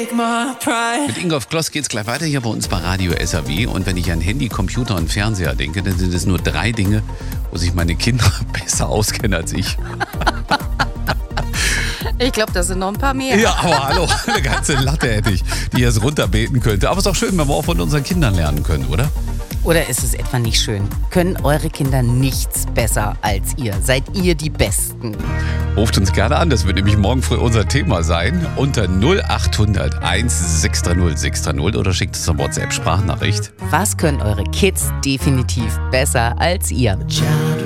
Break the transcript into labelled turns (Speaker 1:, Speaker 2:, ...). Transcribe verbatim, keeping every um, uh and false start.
Speaker 1: take my pride.
Speaker 2: Mit Ingolf Kloss geht's gleich weiter hier bei uns bei Radio S A W. Und wenn ich an Handy, Computer und Fernseher denke, dann sind es nur drei Dinge, wo sich meine Kinder besser auskennen als ich.
Speaker 3: Ich glaube, das sind noch ein paar mehr.
Speaker 2: Ja, aber hallo, eine ganze Latte hätte ich, die jetzt runterbeten könnte. Aber es ist auch schön, wenn wir auch von unseren Kindern lernen können, oder?
Speaker 3: Oder ist es etwa nicht schön? Können eure Kinder nichts besser als ihr? Seid ihr die Besten?
Speaker 2: Ruft uns gerne an, das wird nämlich morgen früh unser Thema sein. Unter null acht hundert eins sechs drei null sechs drei null oder schickt uns eine WhatsApp-Sprachnachricht.
Speaker 3: Was können eure Kids definitiv besser als ihr?
Speaker 1: Child